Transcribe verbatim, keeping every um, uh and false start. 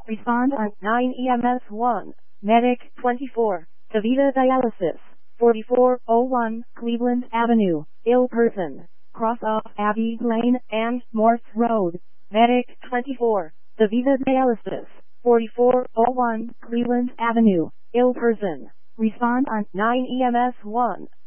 Respond on nine E M S one. Medic twenty-four. DaVita Dialysis. forty-four oh one Cleveland Avenue. Ill person. Cross off Abbey Lane and Morse Road. Medic twenty-four. DaVita Dialysis. forty-four oh one Cleveland Avenue. Ill person. Respond on nine E M S one.